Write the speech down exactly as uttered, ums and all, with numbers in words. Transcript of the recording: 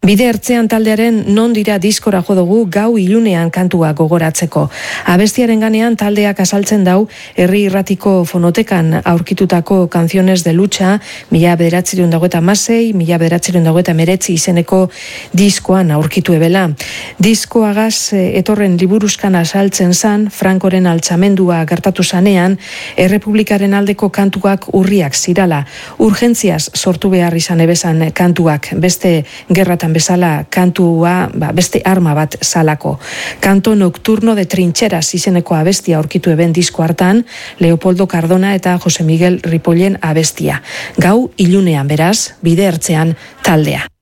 Bide ertzean taldearen non dira diskora jo dugu gau ilunean kantua gogoratzeko. Abestiaren ganean taldeak azaltzen dau herri irratiko fonotekan aurkitutako Canciones de Lucha, mila bederatzireun dagoeta masei, mila bederatzireun dagoeta meretzi izeneko diskoan aurkitu ebela. Diskoagaz etorren liburuzkan azaltzen zan, Frankoren altxamendua gertatu zanean, Errepublikaren aldeko kantuak urriak zirala. Urgentziaz sortu behar izan ebezan kantuak, beste gerratan bezala kantua, ba, beste arma bat zalako. Canto Nocturno de Trincheras izeneko abestia aurkitu eben disko hartan, Leopoldo Cardona eta Jose Miguel Ripollen abestia. Gau ilunean beraz, bide ertzean taldea.